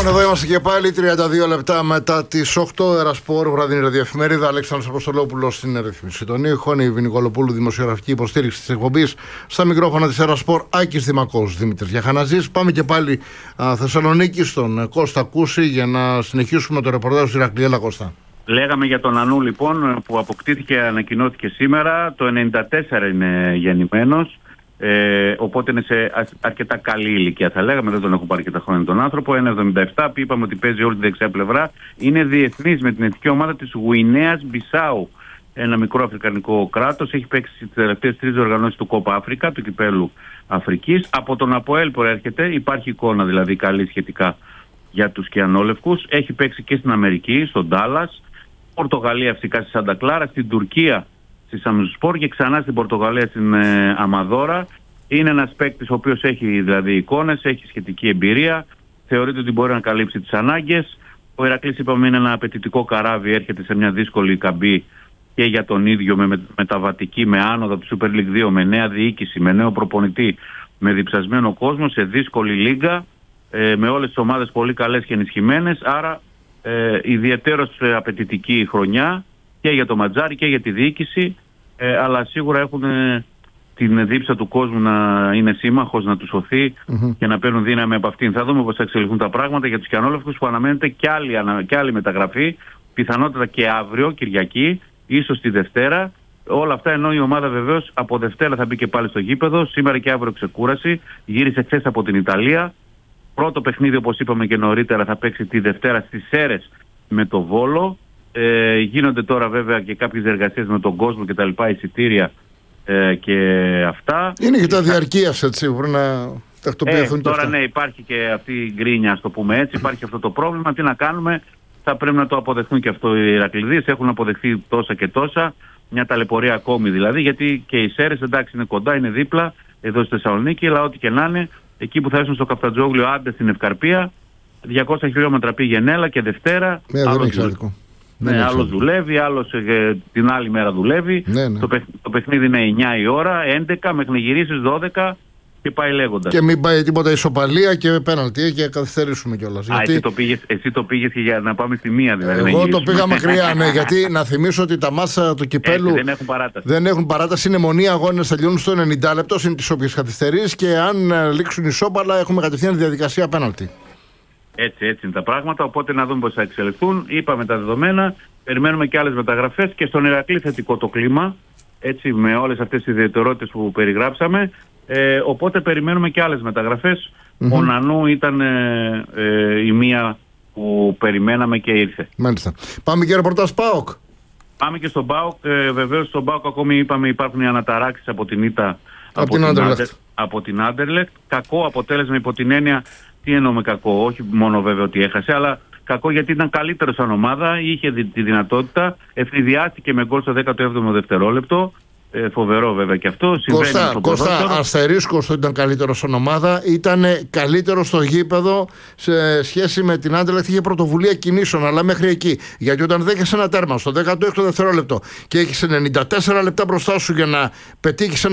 Λοιπόν, εδώ είμαστε και πάλι 32 λεπτά μετά τις 8. Ερασπορ, βραδινή ραδιοεφημερίδα. Αλέξανδρος Αποστολόπουλος στην ρύθμιση των ήχων. Η Βινικολοπούλου, δημοσιογραφική υποστήριξη της εκπομπής. Στα μικρόφωνα της Ερασπορ, Άκης Δημακός, Δημήτρης Γιαχαναζής. Πάμε και πάλι Θεσσαλονίκη στον Κώστα Κούση για να συνεχίσουμε το ρεπορτάζ του Ηρακλή. Έλα, Κώστα. Λέγαμε για τον Νανού, λοιπόν, που αποκτήθηκε, ανακοινώθηκε σήμερα. Το 1994 είναι γεννημένος. Οπότε είναι σε αρκετά καλή ηλικία, θα λέγαμε. Δεν τον έχω πάρει αρκετά χρόνια τον άνθρωπο. 1,77. Είπαμε ότι παίζει όλη τη δεξιά πλευρά. Είναι διεθνής με την εθνική ομάδα της Γουινέας Μπισάου. Ένα μικρό αφρικανικό κράτος. Έχει παίξει τις τελευταίες 3 διοργανώσεις του Κόπα Αφρικα, του κυπέλου Αφρικής. Από τον ΑΠΟΕΛ προέρχεται. Υπάρχει εικόνα δηλαδή καλή σχετικά για τους κιανόλευκους. Έχει παίξει και στην Αμερική, στον Ντάλλας. Πορτογαλία φυσικά στη Σάντα Κλάρα. Στην Τουρκία στη Σαμζουσπόρ και ξανά στην Πορτογαλία στην Αμαδόρα. Είναι ένας παίκτης ο οποίος έχει δηλαδή εικόνες, έχει σχετική εμπειρία. Θεωρείται ότι μπορεί να καλύψει τις ανάγκες. Ο Ηρακλής, είπαμε, είναι ένα απαιτητικό καράβι, έρχεται σε μια δύσκολη καμπή και για τον ίδιο, με μεταβατική, με άνοδο από τη Super League 2, με νέα διοίκηση, με νέο προπονητή, με διψασμένο κόσμο, σε δύσκολη λίγα, με όλες τις ομάδες πολύ καλές και ενισχυμένες. Άρα ιδιαιτέρως απαιτητική χρονιά και για το Ματζάρι και για τη διοίκηση, αλλά σίγουρα έχουν την δίψα του κόσμου να είναι σύμμαχος, να του σωθεί και να παίρνουν δύναμη από αυτήν. Θα δούμε πώς θα εξελιχθούν τα πράγματα για τους κιανόλευκους, που αναμένεται και άλλη μεταγραφή, πιθανότατα και αύριο, Κυριακή, ίσως τη Δευτέρα. Όλα αυτά, ενώ η ομάδα βεβαίως από Δευτέρα θα μπει και πάλι στο γήπεδο. Σήμερα και αύριο ξεκούραση. Γύρισε χθες από την Ιταλία. Πρώτο παιχνίδι, όπως είπαμε και νωρίτερα, θα παίξει τη Δευτέρα στις Σέρρες με το Βόλο. Γίνονται τώρα βέβαια και κάποιες εργασίες με τον κόσμο και τα λοιπά, εισιτήρια και αυτά. Είναι και τα διαρκείας, έτσι, μπορεί να τακτοποιηθούν τώρα αυτά. Ναι, υπάρχει και αυτή η γκρίνια, ας το πούμε έτσι, υπάρχει αυτό το πρόβλημα. Τι να κάνουμε, θα πρέπει να το αποδεχθούν και αυτό οι Ηρακλειδείς. Έχουν αποδεχθεί τόσα και τόσα, μια ταλαιπωρία ακόμη δηλαδή, γιατί και οι Σέρρες, εντάξει, είναι κοντά, είναι δίπλα εδώ στη Θεσσαλονίκη, αλλά ό,τι και να είναι, εκεί που θα έρθουν στο Καφτατζόγλιο, άντε στην Ευκαρπία, 200 χιλιόμετρα πήγαινε έλα και Δευτέρα. Άλλος δουλεύει, άλλος την άλλη μέρα δουλεύει. Το παιχνίδι είναι 9 η ώρα, 11 μέχρι να γυρίσεις 12 και πάει λέγοντας. Και μην πάει τίποτα ισοπαλία και πέναλτι και καθυστερήσουμε κιόλας. Εσύ το πήγες για να πάμε στη μία δηλαδή. Εγώ το πήγα μακριά, ναι, γιατί να θυμίσω ότι τα μάτσα του κυπέλου δεν έχουν παράταση. Είναι μονή αγώνες, τελειώνουν στο 90 λεπτό, είναι τις όποιες καθυστερήσεις, και αν λήξουν ισόπαλα έχουμε κατευθείαν διαδικασία πέναλτι. Έτσι είναι τα πράγματα, οπότε να δούμε πώς θα εξελιχθούν. Είπαμε τα δεδομένα, περιμένουμε και άλλες μεταγραφές και στον Ηρακλή θετικό το κλίμα, έτσι, με όλες αυτές τις ιδιαιτερότητες που περιγράψαμε, οπότε περιμένουμε και άλλες μεταγραφές. Ο Νανού ήταν η μία που περιμέναμε και ήρθε. Μάλιστα. Πάμε και ρεπορτάζ ΠΑΟΚ. Πάμε και στον ΠΑΟΚ. Βεβαίως στον ΠΑΟΚ ακόμη είπαμε υπάρχουν οι αναταράξεις από την ήττα από την Άντερλεχτ. Κακό αποτέλεσμα υπό την έννοια. Τι εννοώ με κακό, όχι μόνο βέβαια ότι έχασε, αλλά κακό γιατί ήταν καλύτερο σαν ομάδα, είχε τη δυνατότητα, ευνηδιάστηκε με γκολ στο 17ο δευτερόλεπτο. Φοβερό βέβαια και αυτό. Κώστα, αστερίσκο ότι ήταν καλύτερο σαν ομάδα, ήταν καλύτερο στο γήπεδο σε σχέση με την Άντερλεχτ. Είχε πρωτοβουλία κινήσεων, αλλά μέχρι εκεί. Γιατί όταν δέχεσαι ένα τέρμα στο 16ο δευτερόλεπτο και έχει 94 λεπτά μπροστά σου για να πετύχει